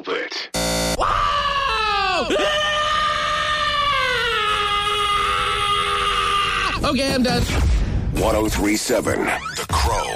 pulpit. Wow! Okay, I'm done. 1037 The Crow.